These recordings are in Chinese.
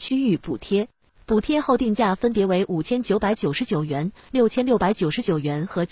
区域补贴。补贴后定价分别为5999元、6699元和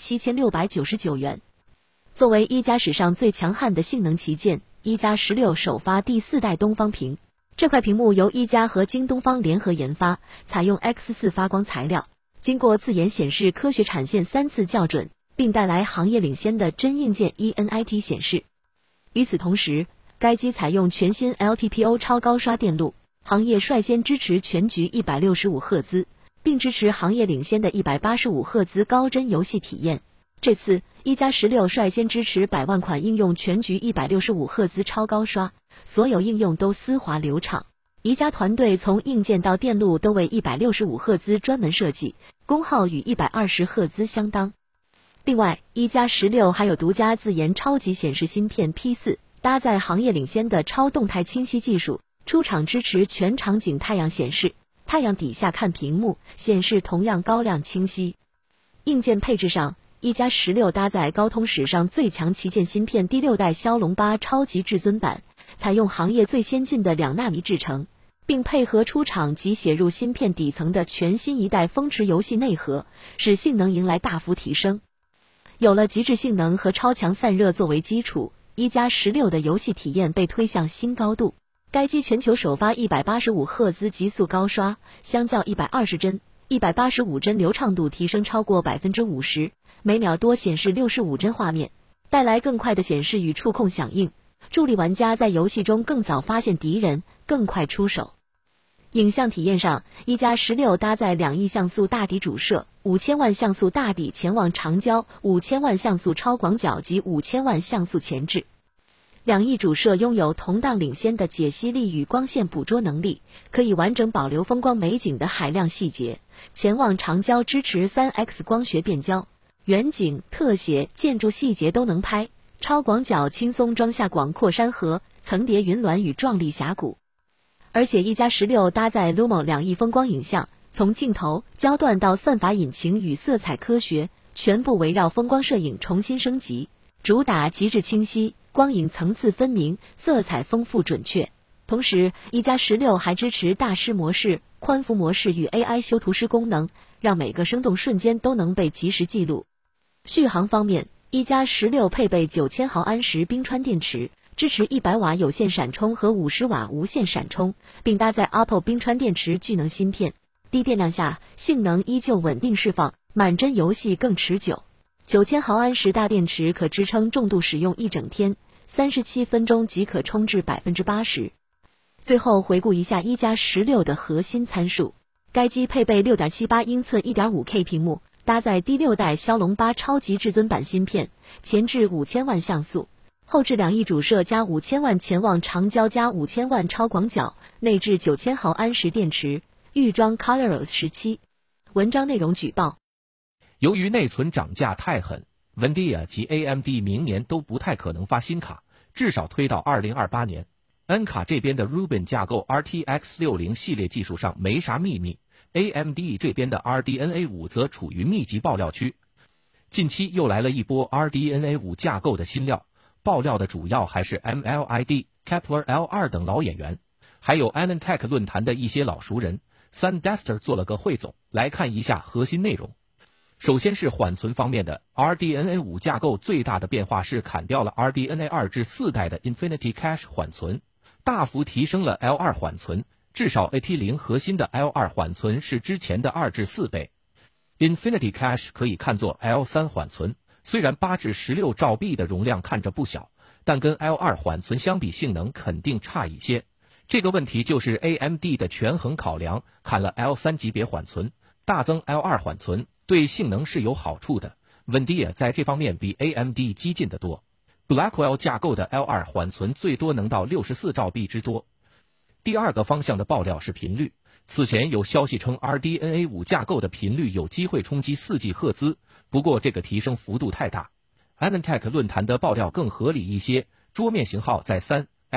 7699元。作为一加史上最强悍的性能旗舰，一加16首发第4代东方屏。这块屏幕由一加和京东方联合研发，采用 X4 发光材料，经过自研显示科学产线3次校准，并带来行业领先的真硬件 ENIT 显示。与此同时，该机采用全新 LTPO 超高刷电路，行业率先支持全局165赫兹，并支持行业领先的185赫兹高帧游戏体验。这次一加16率先支持100万款应用全局165赫兹超高刷，所有应用都丝滑流畅。一加团队从硬件到电路都为165赫兹专门设计，功耗与120赫兹相当。另外，一加16还有独家自研超级显示芯片 P4， 搭载行业领先的超动态清晰技术，出厂支持全场景太阳显示，太阳底下看屏幕，显示同样高亮清晰。硬件配置上，一加16搭载高通史上最强旗舰芯片第6代骁龙8超级至尊版，采用行业最先进的2纳米制程，并配合出厂即写入芯片底层的全新一代风驰游戏内核，使性能迎来大幅提升。有了极致性能和超强散热作为基础，一加16的游戏体验被推向新高度。该机全球首发185赫兹极速高刷，相较120帧、185帧流畅度提升超过 50%， 每秒多显示65帧画面，带来更快的显示与触控响应，助力玩家在游戏中更早发现敌人，更快出手。影像体验上，一加16搭载2亿像素大底主摄、5000万像素大底潜望长焦、5000万像素超广角及5000万像素前置。2亿主摄拥有同档领先的解析力与光线捕捉能力，可以完整保留风光美景的海量细节。潜望长焦支持 3X 光学变焦，远景、特写、建筑细节都能拍。超广角轻松装下广阔山河、层叠云峦与壮丽峡谷。而且一加16搭载 Lumo 2亿风光影像，从镜头、焦段到算法引擎与色彩科学，全部围绕风光摄影重新升级，主打极致清晰，光影层次分明，色彩丰富准确。同时，一加16还支持大师模式、宽幅模式与 AI 修图师功能，让每个生动瞬间都能被及时记录。续航方面，一加16配备9000毫安时冰川电池，支持100瓦有线闪充和50瓦无线闪充，并搭载 Apple 冰川电池聚能芯片。低电量下，性能依旧稳定释放，满帧游戏更持久。9000毫安时大电池可支撑重度使用一整天，37分钟即可充至 80%。最后回顾一下一加16的核心参数，该机配备 6.78 英寸 1.5K 屏幕，搭载第6代骁龙8超级至尊版芯片，前置5000万像素，后置2亿主摄加5000万潜望长焦加5000万超广角，内置9000毫安时电池，预装 ColorOS 17。文章内容举报： 由于内存涨价太狠， NVIDIA 及 AMD 明年都不太可能发新卡，至少推到2028年。N 卡这边的 Rubin 架构 RTX 60系列技术上没啥秘密， AMD 这边的 RDNA 5则处于密集爆料区。近期又来了一波 RDNA 5架构的新料，爆料的主要还是 MLID、Kepler L2 等老演员，还有 AnandTech 论坛的一些老熟人。SunDuster 做了个汇总，来看一下核心内容。首先是缓存方面的， RDNA 5架构最大的变化是砍掉了 RDNA 2至4代的 Infinity Cache 缓存，大幅提升了 L2 缓存，至少 AT0 核心的 L2 缓存是之前的2至4倍。Infinity Cache 可以看作 L3 缓存，虽然8至16兆 B 的容量看着不小，但跟 L2 缓存相比性能肯定差一些。这个问题就是 AMD 的权衡考量，砍了 L3 级别缓存，大增 L2 缓存，对性能是有好处的。NVIDIA 在这方面比 AMD 激进得多。Blackwell 架构的 L2 缓存最多能到64兆 B 之多。第二个方向的爆料是频率，此前有消息称 RDNA 5架构的频率有机会冲击4G 赫兹，不过这个提升幅度太大。AnandTech 论坛的爆料更合理一些，桌面型号在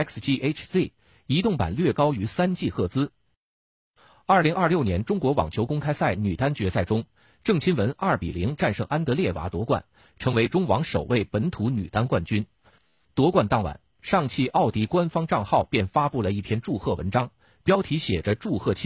3XGHz， 移动版略高于3G 赫兹。2026年中国网球公开赛女单决赛中，郑钦文2-0战胜安德烈娃夺冠，成为中网首位本土女单冠军。夺冠当晚，上汽奥迪官方账号便发布了一篇祝贺文章，标题写着祝贺